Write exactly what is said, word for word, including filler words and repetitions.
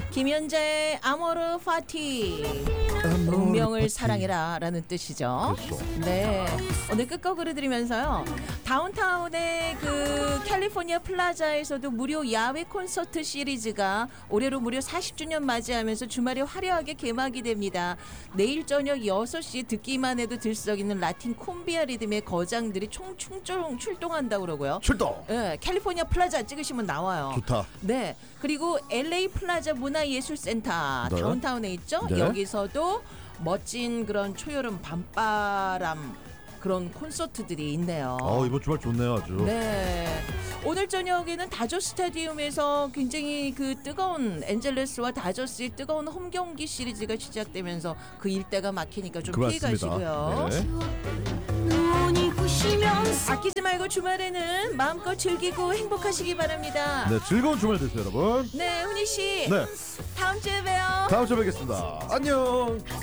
김연자의 아모르 파티. 운명을 사랑해라 라는 뜻이죠. 그렇죠. 네. 오늘 끝곡으로 들으면서요. 다운타운의 그 캘리포니아 플라자에서도 무료 야외 콘서트 시리즈가 올해로 무려 사십 주년 맞이하면서 주말에 화려하게 개막이 됩니다. 내일 저녁 여섯 시에 듣기만 해도 들썩이는 라틴 콤비아 리듬의 거장들이 총충 출동한다고 그러고요. 출동. 네, 캘리포니아 플라자 찍으시면 나와요. 좋다. 네. 그리고 엘에이 플라자 문화예술센터 네. 다운타운에 있죠. 네. 여기서도 멋진 그런 초여름 밤바람 그런 콘서트들이 있네요. 어, 이번 주말 좋네요, 아주. 네. 오늘 저녁에는 다저 스타디움에서 굉장히 그 뜨거운 엔젤레스와 다저스의 뜨거운 홈 경기 시리즈가 시작되면서 그 일대가 막히니까 좀 피해 가시고요. 네. 아끼지 말고 주말에는 마음껏 즐기고 행복하시기 바랍니다. 네, 즐거운 주말 되세요, 여러분. 네, 훈이 씨. 네. 다음 주에 봬요. 다음 주에 뵙겠습니다. 안녕.